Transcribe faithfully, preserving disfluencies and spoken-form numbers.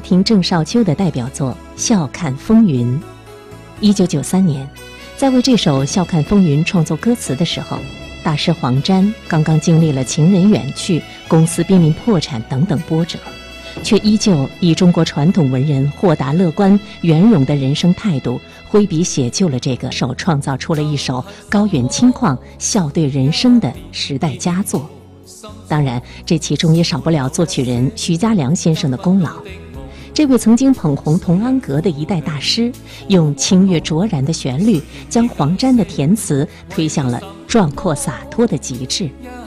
听郑少秋的代表作《笑看风云》。一九九三年，在为这首《笑看风云》创作歌词的时候，大师黄沾刚刚经历了情人远去、公司濒临破产等等波折，却依旧以中国传统文人豁达乐观、圆融的人生态度，挥笔写就了这个首，创造出了一首高远清旷、笑对人生的时代佳作。当然，这其中也少不了作曲人徐嘉良先生的功劳。这位曾经捧红童安格的一代大师，用清越卓然的旋律，将黄沾的填词推向了壮阔洒脱的极致。